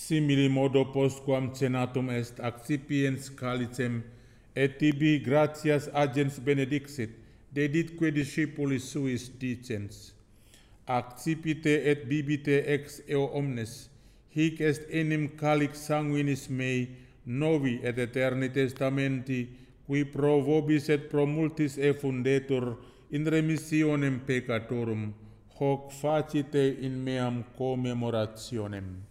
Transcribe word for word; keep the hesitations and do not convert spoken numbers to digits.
simili modo postquam cenatum est accipiens calicem, et tibi gratias agens benedixit, deditque discipulis suis dicens. Accipite et bibite ex eo omnes, hic est enim calix sanguinis mei, novi et eterni testamenti, qui pro vobis et pro multis effundetur in remissionem peccatorum, hoc facite in meam commemorationem.